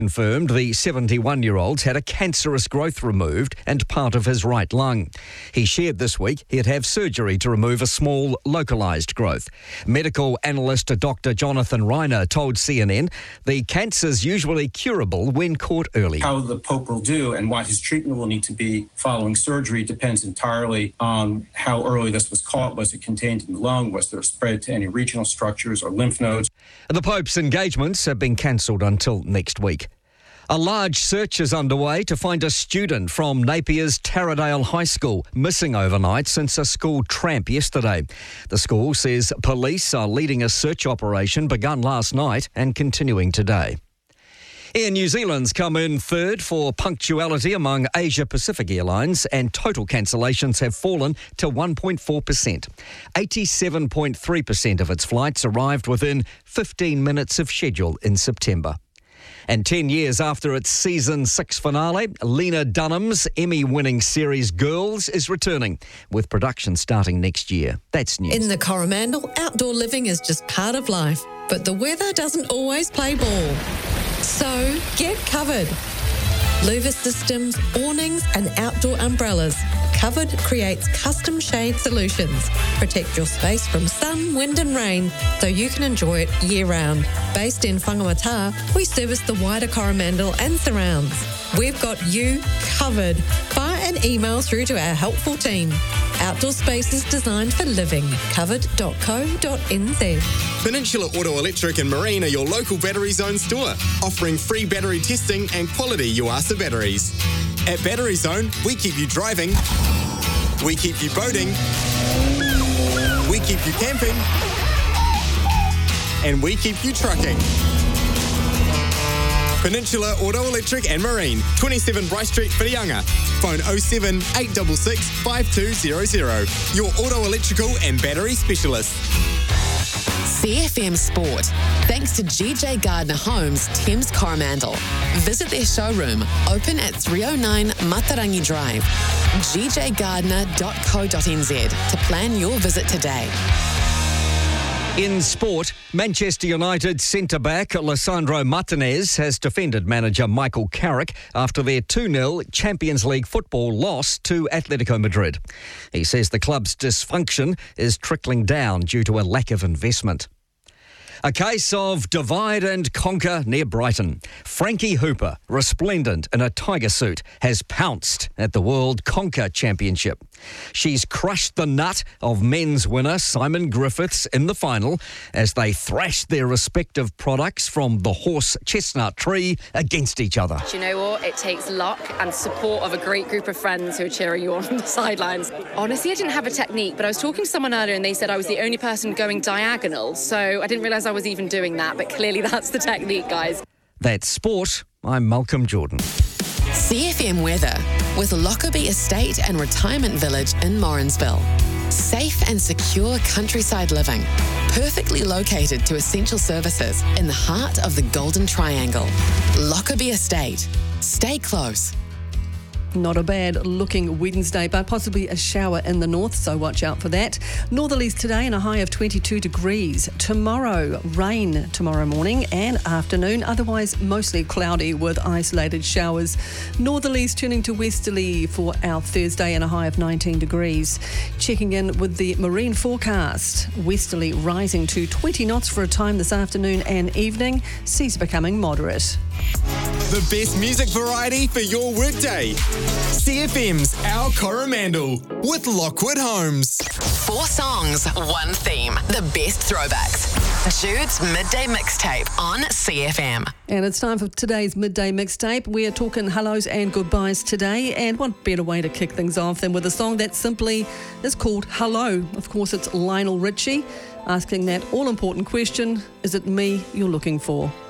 confirmed the 71-year-old's had a cancerous growth removed and part of his right lung. He shared this week he'd have surgery to remove a small, localised growth. Medical analyst Dr. Jonathan Reiner told CNN the cancer's usually curable when caught early. How the Pope will do and what his treatment will need to be following surgery depends entirely on how early this was caught. Was it contained in the lung? Was there spread to any regional structures or lymph nodes? The Pope's engagements have been cancelled until next week. A large search is underway to find a student from Napier's Taradale High School missing overnight since a school tramp yesterday. The school says police are leading a search operation begun last night and continuing today. Air New Zealand's come in third for punctuality among Asia Pacific airlines, and total cancellations have fallen to 1.4%. 87.3% of its flights arrived within 15 minutes of schedule in September. And 10 years after its season 6 finale, Lena Dunham's Emmy-winning series Girls is returning, with production starting next year. That's news. In the Coromandel, outdoor living is just part of life, but the weather doesn't always play ball. So get covered. Louver systems, awnings and outdoor umbrellas. Covered creates custom shade solutions. Protect your space from sun, wind and rain so you can enjoy it year-round. Based in Whangamata, we service the wider Coromandel and surrounds. We've got you covered. Fire an email through to our helpful team. Outdoor spaces designed for living. Covered.co.nz. Peninsula Auto Electric and Marine are your local Battery Zone store, offering free battery testing and quality Yuasa batteries. At Battery Zone, we keep you driving, we keep you boating, we keep you camping, and we keep you trucking. Peninsula Auto Electric and Marine, 27 Bryce Street, Whirianga. Phone 07 866 5200. Your auto electrical and battery specialist. CFM Sport. Thanks to GJ Gardner Homes, Thames Coromandel. Visit their showroom, open at 309 Matarangi Drive. gjgardner.co.nz to plan your visit today. In sport, Manchester United centre-back Lisandro Martinez has defended manager Michael Carrick after their 2-0 Champions League football loss to Atletico Madrid. He says the club's dysfunction is trickling down due to a lack of investment. A case of divide and conquer near Brighton. Frankie Hooper, resplendent in a tiger suit, has pounced at the World Conquer Championship. She's crushed the nut of men's winner Simon Griffiths in the final as they thrashed their respective products from the horse chestnut tree against each other. Do you know what? It takes luck and support of a great group of friends who are cheering you on the sidelines. Honestly, I didn't have a technique, but I was talking to someone earlier and they said I was the only person going diagonal, so I didn't realise I was even doing that, but clearly that's the technique, guys. That's sport. I'm Malcolm Jordan. CFM weather with Lockerbie Estate and Retirement Village in Morrinsville. Safe and secure countryside living, perfectly located to essential services in the heart of the Golden Triangle. Lockerbie Estate. Stay close. Not a bad looking Wednesday, but possibly a shower in the north, so watch out for that. Northerlies today and a high of 22 degrees. Tomorrow, rain tomorrow morning and afternoon, otherwise mostly cloudy with isolated showers. Northerlies turning to westerly for our Thursday and a high of 19 degrees. Checking in with the marine forecast. Westerly rising to 20 knots for a time this afternoon and evening. Seas becoming moderate. The best music variety for your workday. CFM's Our Coromandel with Lockwood Homes. 4 songs, 1 theme. The best throwbacks. Jude's Midday Mixtape on CFM. And it's time for today's Midday Mixtape. We are talking hellos and goodbyes today, and what better way to kick things off than with a song that simply is called Hello. Of course, it's Lionel Richie asking that all-important question, is it me you're looking for?